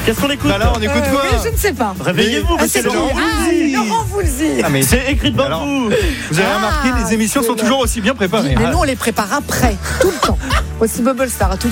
Qu'est-ce qu'on écoute? Bah là, on écoute quoi? Oui, je ne sais pas. Réveillez-vous, Ah, c'est c'est Laurent. Laurent Voulzy. Ah, mais C'est écrit devant Alors, vous. vous avez remarqué, les émissions sont toujours aussi bien préparées. Mais nous, on les prépare après, tout le temps. Voici Bubble Star, à tout de suite.